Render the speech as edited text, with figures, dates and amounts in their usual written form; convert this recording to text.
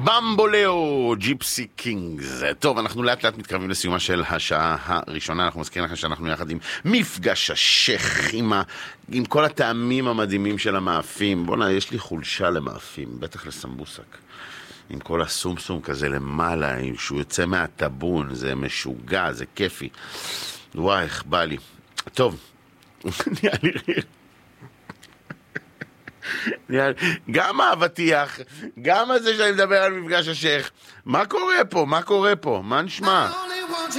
במבולאו, ג'יפסי קינגס. טוב, אנחנו לאט לאט מתקרבים לסיומה של השעה הראשונה. אנחנו מזכירים לכם שאנחנו יחד עם מפגש השייך, עם כל הטעמים המדהימים של המאפים. בוא'נה, יש לי חולשה למאפים, בטח לסמבוסק. עם כל הסומסום כזה למעלה, שהוא יוצא מהטבון, זה משוגע, זה כיפי. וואי, איך בא לי. טוב, נהיה לי ריר. גם האבטיח, גם הזה שאני מדבר על מפגש השייך. מה קורה פה? מה קורה פה? מה נשמע?